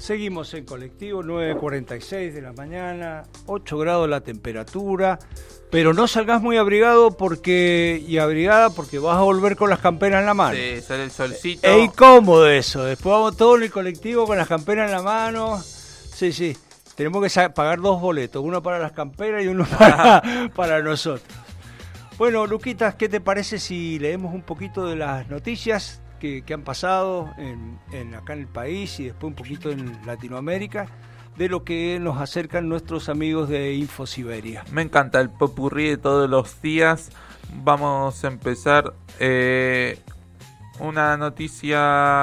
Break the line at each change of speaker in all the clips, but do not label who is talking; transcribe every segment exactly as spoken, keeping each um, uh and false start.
Seguimos en colectivo, nueve cuarenta y seis de la mañana, ocho grados la temperatura, pero no salgas muy abrigado porque y abrigada porque vas a volver con las camperas en la mano.
Sí, sale el solcito.
Es incómodo eso, después vamos todos en el colectivo con las camperas en la mano. Sí, sí, tenemos que sa- pagar dos boletos, uno para las camperas y uno para, para nosotros. Bueno, Luquitas, ¿qué te parece si leemos un poquito de las noticias que, que han pasado en, en acá en el país y después un poquito en Latinoamérica, de lo que nos acercan nuestros amigos de InfoSiberia?
Me encanta el popurrí de todos los días. Vamos a empezar. Eh, una noticia,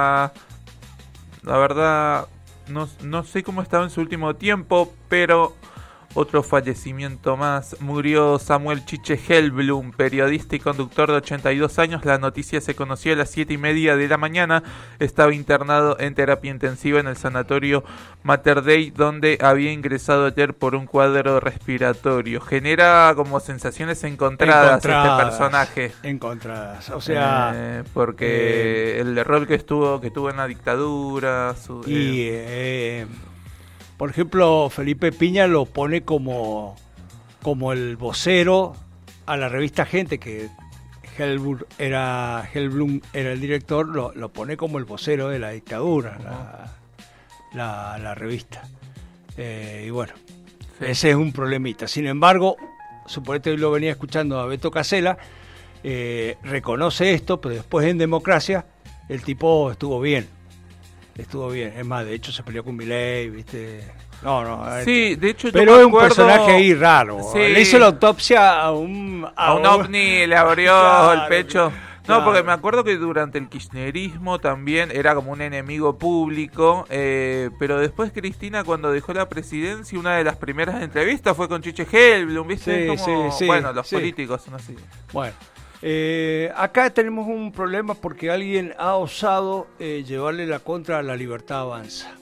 la verdad, no, no sé cómo estaba en su último tiempo, pero otro fallecimiento más. Murió Samuel Chiche Hellblum, periodista y conductor de ochenta y dos años. La noticia se conoció a las siete y media de la mañana. Estaba internado en terapia intensiva en el sanatorio Mater Dei, donde había ingresado ayer por un cuadro respiratorio. Genera como sensaciones encontradas,
encontradas
este personaje.
Encontradas, o sea...
Eh, porque eh, el rol que estuvo que tuvo en la dictadura... Su,
y... Eh, Por ejemplo, Felipe Piña lo pone como, como el vocero a la revista Gente, que Hellblum era, Hellblum era el director, lo, lo pone como el vocero de la dictadura, la, la, la revista. Eh, y bueno, sí. Ese es un problemita. Sin embargo, suponete hoy lo venía escuchando a Beto Casella, eh, reconoce esto, pero después en Democracia el tipo estuvo bien. Estuvo bien, es más, de hecho se peleó con Milei, ¿viste? No, no.
Sí, de hecho yo
pero
me
es
acuerdo...
un personaje ahí raro.
Sí.
Le hizo la autopsia a un...
A, a un, un ovni, le abrió claro, el pecho. No, claro. Porque me acuerdo que durante el kirchnerismo también era como un enemigo público, eh, pero después Cristina, cuando dejó la presidencia, una de las primeras entrevistas fue con Chiche Hellblum, ¿viste?
Sí,
como,
sí, sí,
bueno, los
sí.
políticos son así.
Bueno. Eh, acá tenemos un problema porque alguien ha osado eh, llevarle la contra a La Libertad Avanza.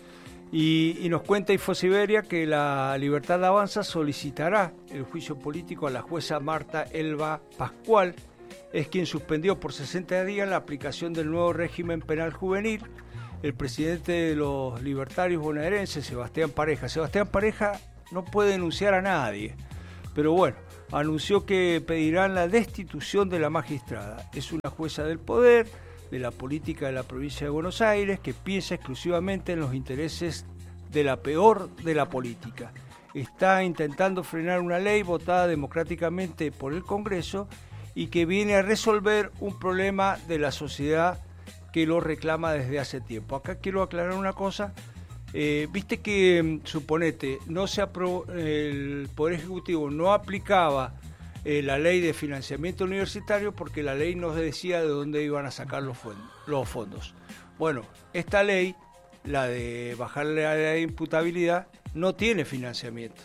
Y, y nos cuenta InfoSiberia que La Libertad Avanza solicitará el juicio político a la jueza Marta Elba Pascual, es quien suspendió por sesenta días la aplicación del nuevo régimen penal juvenil. El presidente de los libertarios bonaerenses, Sebastián Pareja. Sebastián Pareja no puede denunciar a nadie, pero bueno, anunció que pedirán la destitución de la magistrada. Es una jueza del poder, de la política de la provincia de Buenos Aires, que piensa exclusivamente en los intereses de la peor de la política. Está intentando frenar una ley votada democráticamente por el Congreso y que viene a resolver un problema de la sociedad que lo reclama desde hace tiempo. Acá quiero aclarar una cosa. Eh, viste que, suponete, no se aprobó, el Poder Ejecutivo no aplicaba eh, la ley de financiamiento universitario porque la ley no decía de dónde iban a sacar los fondos, los fondos. Bueno, esta ley, la de bajarle a la imputabilidad, no tiene financiamiento.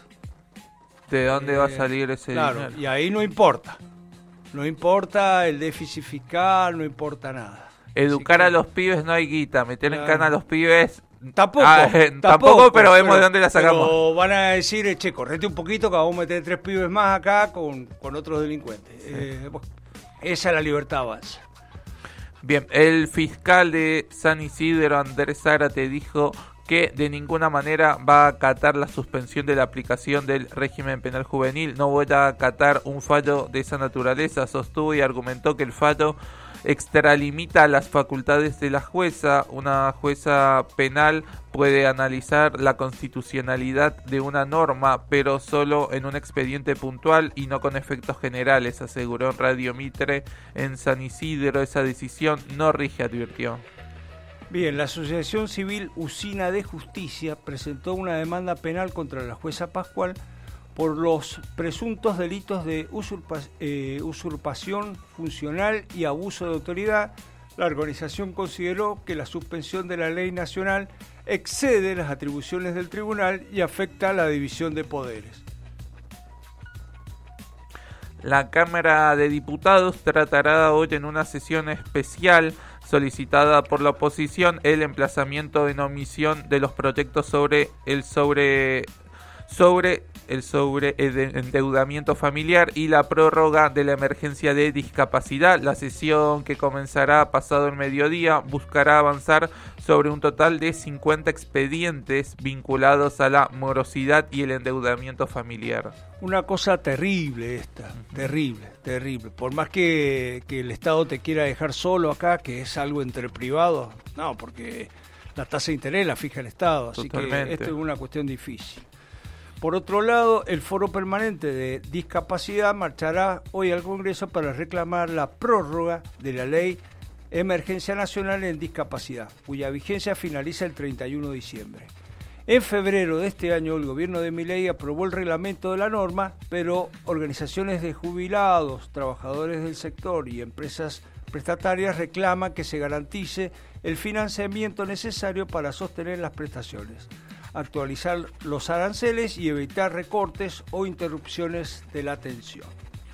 ¿De dónde eh, va a salir ese
claro,
dinero?
Y ahí no importa. No importa el déficit fiscal, no importa nada.
Educar
que,
a los pibes no hay guita, meter
claro.
en cana a los pibes...
Tampoco,
ah, eh, tampoco,
tampoco,
pero vemos
pero,
de dónde la sacamos.
Pero van a decir, che, correte un poquito que vamos a meter tres pibes más acá con, con otros delincuentes. Sí. Eh, bueno, esa es La Libertad Avanza.
Bien, el fiscal de San Isidro, Andrés Zárate, dijo que de ninguna manera va a acatar la suspensión de la aplicación del régimen penal juvenil. No voy a acatar un fallo de esa naturaleza, sostuvo y argumentó que el fallo extralimita las facultades de la jueza. Una jueza penal puede analizar la constitucionalidad de una norma, pero solo en un expediente puntual y no con efectos generales, aseguró en Radio Mitre en San Isidro. Esa decisión no rige, advirtió.
Bien, la Asociación Civil Usina de Justicia presentó una demanda penal contra la jueza Pascual por los presuntos delitos de usurpa, eh, usurpación funcional y abuso de autoridad. La organización consideró que la suspensión de la ley nacional excede las atribuciones del tribunal y afecta a la división de poderes.
La Cámara de Diputados tratará hoy en una sesión especial solicitada por la oposición el emplazamiento en omisión de los proyectos sobre el sobre sobre el sobre el endeudamiento familiar y la prórroga de la emergencia de discapacidad. La sesión, que comenzará pasado el mediodía, buscará avanzar sobre un total de cincuenta expedientes vinculados a la morosidad y el endeudamiento familiar.
Una cosa terrible esta, uh-huh. terrible, terrible. Por más que, que el Estado te quiera dejar solo acá, que es algo entre privados, no, porque la tasa de interés la fija el Estado, así Totalmente. que esto es una cuestión difícil. Por otro lado, el Foro Permanente de Discapacidad marchará hoy al Congreso para reclamar la prórroga de la Ley Emergencia Nacional en Discapacidad, cuya vigencia finaliza el treinta y uno de diciembre. En febrero de este año, el gobierno de Milei aprobó el reglamento de la norma, pero organizaciones de jubilados, trabajadores del sector y empresas prestatarias reclaman que se garantice el financiamiento necesario para sostener las prestaciones, actualizar los aranceles y evitar recortes o interrupciones de la atención.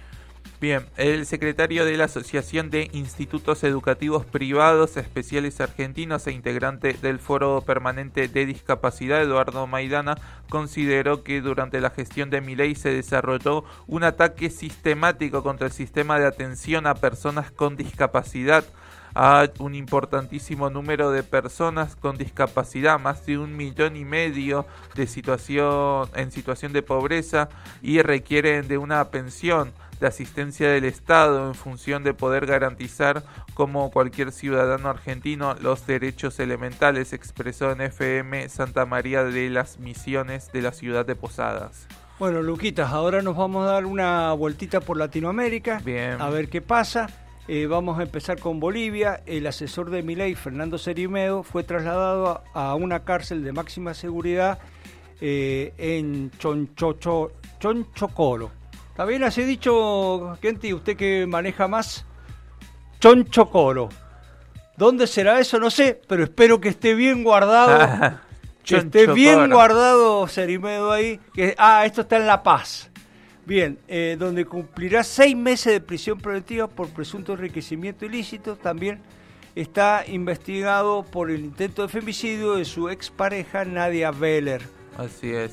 Bien, el secretario de la Asociación de Institutos Educativos Privados Especiales Argentinos e integrante del Foro Permanente de Discapacidad, Eduardo Maidana, consideró que durante la gestión de Milei se desarrolló un ataque sistemático contra el sistema de atención a personas con discapacidad. A un importantísimo número de personas con discapacidad, más de un millón y medio de situación en situación de pobreza, y requieren de una pensión de asistencia del Estado en función de poder garantizar, como cualquier ciudadano argentino, los derechos elementales, expresó en F M Santa María de las Misiones de la ciudad de Posadas.
Bueno, Luquitas, ahora nos vamos a dar una vueltita por Latinoamérica.
Bien.
A ver qué pasa. Eh, vamos a empezar con Bolivia. El asesor de Milei, Fernando Cerime, fue trasladado a, a una cárcel de máxima seguridad eh, en Chonchocho, Chonchocoro. ¿Está bien así dicho, Kenty? ¿Usted que maneja más? Chonchocoro. ¿Dónde será eso? No sé, pero espero que esté bien guardado. que esté bien guardado Cerimedo ahí. Que, ah, esto está en La Paz. Bien, eh, donde cumplirá seis meses de prisión preventiva por presunto enriquecimiento ilícito. También está investigado por el intento de femicidio de su expareja Nadia Beller.
Así es,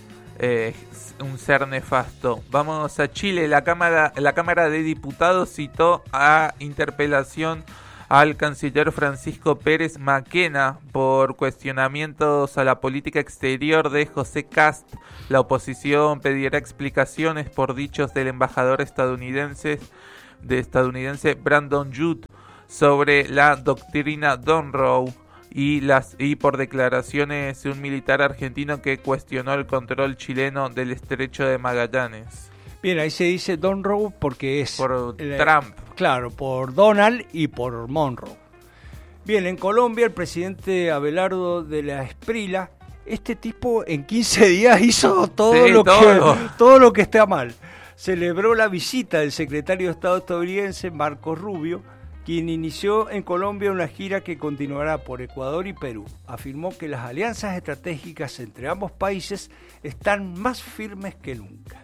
eh, un ser nefasto. Vamos a Chile. La Cámara, la Cámara de Diputados citó a interpelación al canciller Francisco Pérez Maquena por cuestionamientos a la política exterior de José Kast. La oposición pedirá explicaciones por dichos del embajador estadounidense, de estadounidense Brandon Judd sobre la doctrina Monroe y, las, y por declaraciones de un militar argentino que cuestionó el control chileno del estrecho de Magallanes.
Bien, ahí se dice Monroe porque es...
Por
el,
Trump.
Claro, por Donald y por Monroe. Bien, en Colombia el presidente Abelardo de la Esprila, este tipo en quince días hizo todo, sí, lo, todo. Que, todo lo que está mal. Celebró la visita del secretario de Estado estadounidense Marco Rubio, quien inició en Colombia una gira que continuará por Ecuador y Perú. Afirmó que las alianzas estratégicas entre ambos países están más firmes que nunca.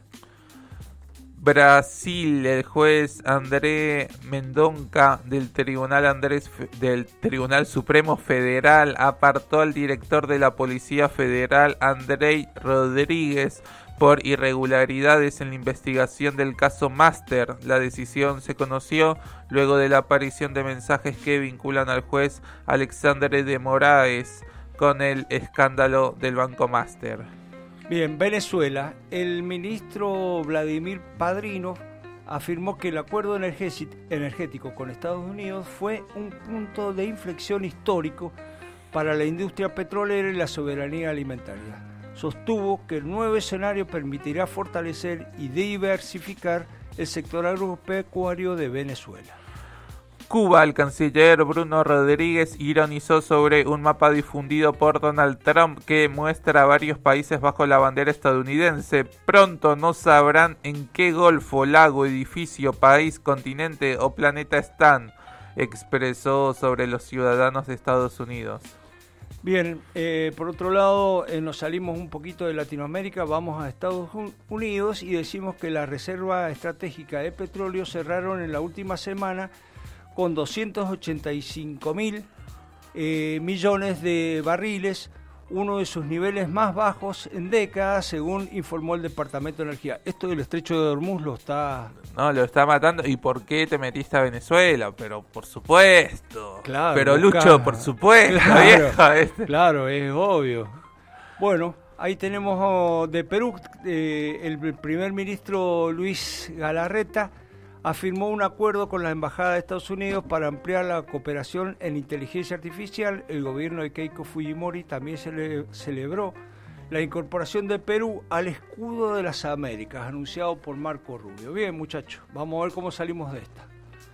Brasil, el juez André Mendonca del Tribunal Andrés del Tribunal Supremo Federal apartó al director de la Policía Federal Andrei Rodríguez por irregularidades en la investigación del caso Master. La decisión se conoció luego de la aparición de mensajes que vinculan al juez Alexandre de Moraes con el escándalo del Banco Master.
Bien, Venezuela. El ministro Vladimir Padrino afirmó que el acuerdo energético con Estados Unidos fue un punto de inflexión histórico para la industria petrolera y la soberanía alimentaria. Sostuvo que el nuevo escenario permitirá fortalecer y diversificar el sector agropecuario de Venezuela.
Cuba, el canciller Bruno Rodríguez ironizó sobre un mapa difundido por Donald Trump que muestra a varios países bajo la bandera estadounidense. Pronto no sabrán en qué golfo, lago, edificio, país, continente o planeta están, expresó sobre los ciudadanos de Estados Unidos.
Bien, eh, por otro lado, eh, nos salimos un poquito de Latinoamérica, vamos a Estados Unidos y decimos que la Reserva Estratégica de Petróleo cerraron en la última semana con doscientos ochenta y cinco mil eh, millones de barriles, uno de sus niveles más bajos en décadas, según informó el Departamento de Energía. Esto del estrecho de Hormuz lo está...
No, lo está matando. ¿Y por qué te metiste a Venezuela? Pero por supuesto.
Claro,
Pero
busca...
Lucho, por supuesto,
claro,
vieja. Este.
Claro, es obvio. Bueno, ahí tenemos oh, de Perú, eh, el primer ministro Luis Galarreta afirmó un acuerdo con la Embajada de Estados Unidos para ampliar la cooperación en inteligencia artificial. El gobierno de Keiko Fujimori también se le celebró la incorporación de Perú al escudo de las Américas, anunciado por Marco Rubio. Bien, muchachos, vamos a ver cómo salimos de esta.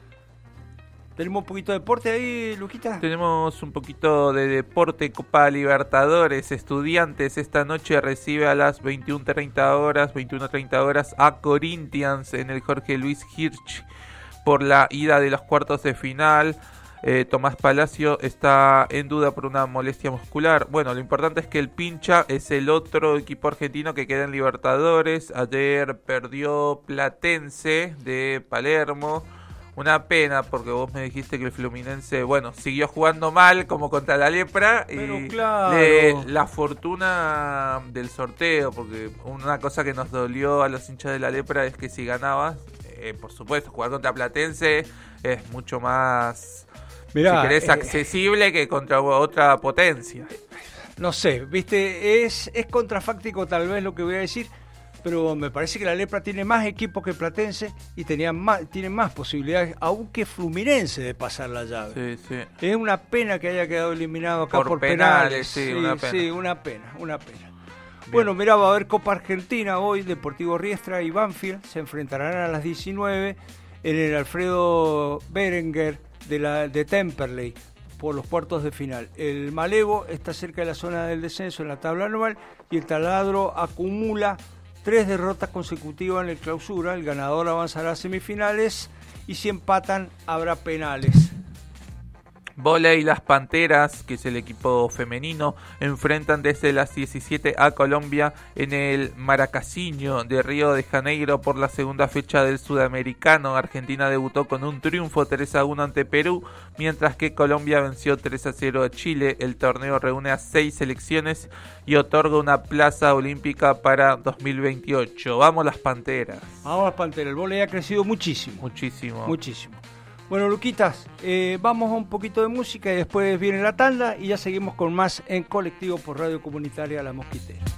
¿Tenemos un poquito de deporte ahí, Luquita?
Tenemos un poquito de deporte. Copa Libertadores. Estudiantes esta noche recibe a las veintiuna treinta horas, veintiuna treinta horas a Corinthians en el Jorge Luis Hirsch por la ida de los cuartos de final. Eh, Tomás Palacio está en duda por una molestia muscular. Bueno, lo importante es que el Pincha es el otro equipo argentino que queda en Libertadores. Ayer perdió Platense de Palermo. Una pena, porque vos me dijiste que el Fluminense, bueno, siguió jugando mal como contra la Lepra.
Pero
y
claro.
de la fortuna del sorteo, porque una cosa que nos dolió a los hinchas de la Lepra es que si ganabas, eh, por supuesto, jugar contra Platense es mucho más,
Mirá,
si querés,
eh,
accesible que contra otra potencia.
No sé, viste, es, es contrafáctico tal vez lo que voy a decir, pero me parece que la Lepra tiene más equipos que Platense y tenía más, tiene más posibilidades, aún que Fluminense, de pasar la llave.
Sí, sí.
Es una pena que haya quedado eliminado acá
Por
por,
penales,
penales.
sí,
Sí,
una pena.
sí, una pena, una pena.
Bien.
Bueno, mirá, va a haber Copa Argentina hoy. Deportivo Riestra y Banfield se enfrentarán a las diecinueve en el Alfredo Berenguer de, la, de Temperley por los cuartos de final. El Malevo está cerca de la zona del descenso en la tabla anual y el Taladro acumula tres derrotas consecutivas en el Clausura. El ganador avanzará a semifinales y si empatan habrá penales.
Voley, las Panteras, que es el equipo femenino, enfrentan desde las diecisiete a Colombia en el Maracasinho de Río de Janeiro por la segunda fecha del Sudamericano. Argentina debutó con un triunfo tres a uno ante Perú, mientras que Colombia venció tres a cero a Chile. El torneo reúne a seis selecciones y otorga una plaza olímpica para dos mil veintiocho. Vamos las Panteras.
Vamos las Panteras, el volei ha crecido muchísimo.
Muchísimo.
Muchísimo. Bueno, Luquitas, eh, vamos a un poquito de música y después viene la tanda y ya seguimos con más en Colectivo por Radio Comunitaria La Mosquitera.